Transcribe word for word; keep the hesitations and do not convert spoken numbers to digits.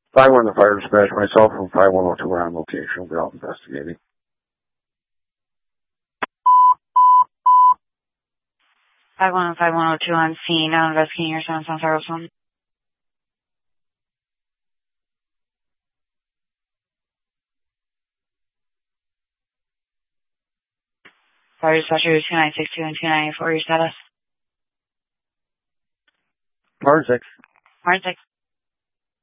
five one, the fire dispatch, myself from five one oh two are on location. We're out investigating. five one five one oh two on scene, now investigating your sound sound service one. Fire dispatcher two nine six two and two nine eight four, your status? Martin six. Martin six.